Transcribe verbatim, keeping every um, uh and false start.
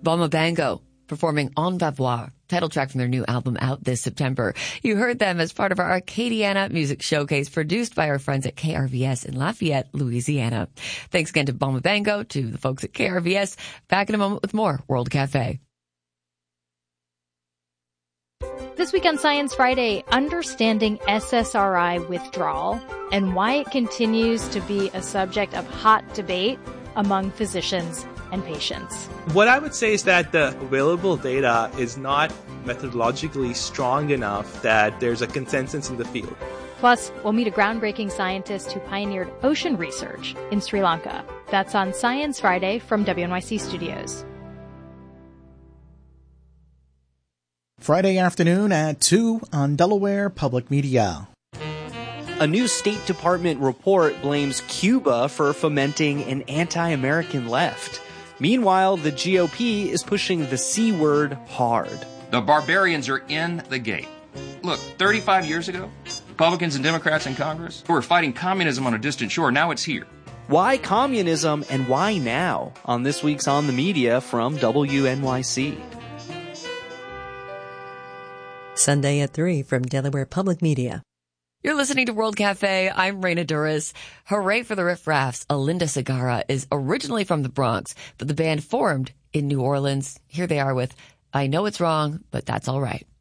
Bama Bango performing En Vavois, title track from their new album out this September. You heard them as part of our Acadiana Music Showcase produced by our friends at K R V S in Lafayette, Louisiana. Thanks again to Bama Bango, to the folks at K R V S. Back in a moment with more World Cafe. This week on Science Friday, understanding S S R I withdrawal and why it continues to be a subject of hot debate among physicians and patients. What I would say is that the available data is not methodologically strong enough that there's a consensus in the field. Plus, we'll meet a groundbreaking scientist who pioneered ocean research in Sri Lanka. That's on Science Friday from W N Y C Studios. Friday afternoon at two on Delaware Public Media. A new State Department report blames Cuba for fomenting an anti-American left. Meanwhile, the G O P is pushing the C word hard. The barbarians are in the gate. Look, thirty-five years ago, Republicans and Democrats in Congress who were fighting communism on a distant shore. Now it's here. Why communism and why now? On this week's On the Media from W N Y C. Sunday at three from Delaware Public Media. You're listening to World Cafe. I'm Raina Duras. Hooray for the Riff Raffs. Alinda Segarra is originally from the Bronx, but the band formed in New Orleans. Here they are with I Know It's Wrong, but That's All Right.